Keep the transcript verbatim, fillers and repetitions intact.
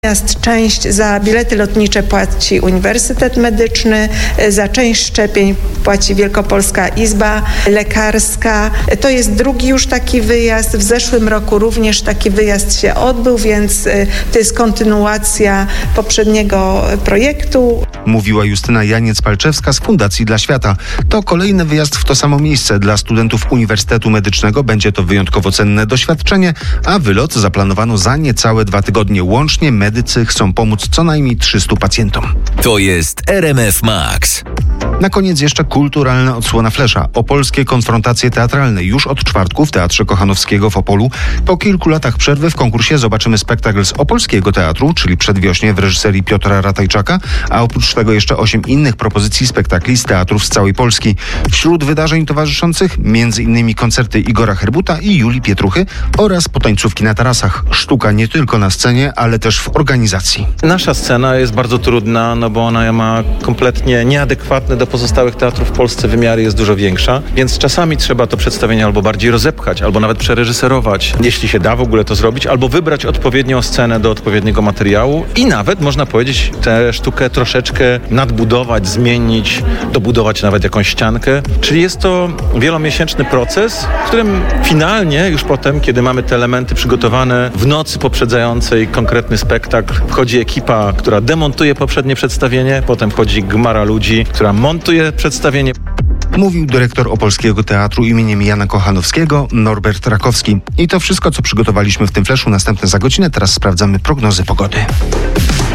Natomiast część za bilety lotnicze płaci Uniwersytet Medyczny, za część szczepień płaci Wielkopolska Izba Lekarska. To jest drugi już taki wyjazd. W zeszłym roku również taki wyjazd się odbył, więc to jest kontynuacja poprzedniego projektu. Mówiła Justyna Janiec-Palczewska z Fundacji dla Świata. To kolejny wyjazd w to samo miejsce dla studentów Uniwersytetu Medycznego. Będzie to wyjątkowo cenne doświadczenie, a wylot zaplanowano za niecałe dwa tygodnie. Łącznie medycy chcą pomóc co najmniej trzystu pacjentom. To jest R M F Max. Na koniec jeszcze kulturalna odsłona flesza. Opolskie konfrontacje teatralne już od czwartku w Teatrze Kochanowskiego w Opolu. Po kilku latach przerwy w konkursie zobaczymy spektakl z Opolskiego Teatru, czyli Przedwiośnie w reżyserii Piotra Ratajczaka, a oprócz tego jeszcze osiem innych propozycji spektakli z teatrów z całej Polski. Wśród wydarzeń towarzyszących między innymi koncerty Igora Herbuta i Julii Pietruchy oraz potańcówki na tarasach. Sztuka nie tylko na scenie, ale też w organizacji. Nasza scena jest bardzo trudna, no bo ona ma kompletnie nieadekwatne do pozostałych teatrów w Polsce wymiary, jest dużo większa, więc czasami trzeba to przedstawienie albo bardziej rozepchać, albo nawet przereżyserować, jeśli się da w ogóle to zrobić, albo wybrać odpowiednią scenę do odpowiedniego materiału i nawet, można powiedzieć, tę sztukę troszeczkę nadbudować, zmienić, dobudować nawet jakąś ściankę. Czyli jest to wielomiesięczny proces, w którym finalnie już potem, kiedy mamy te elementy przygotowane w nocy poprzedzającej konkretny spektakl, wchodzi ekipa, która demontuje poprzednie przedstawienie, potem wchodzi gmara ludzi, która montuje przedstawienie. Mówił dyrektor Opolskiego Teatru imieniem Jana Kochanowskiego, Norbert Rakowski. I to wszystko, co przygotowaliśmy w tym fleszu. Następne za godzinę. Teraz sprawdzamy prognozy pogody.